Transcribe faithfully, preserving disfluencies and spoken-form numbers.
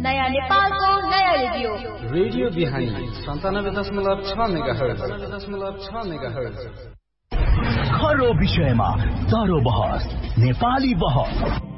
नयाँ नेपालको नयाँ रेडियो रेडियो बिहानी सन्तानब्बे दशमलव छ मेगाहर्ज दशमलव छ मेगाहर्ज खरो विषयमा तरो बहस नेपाली बहस।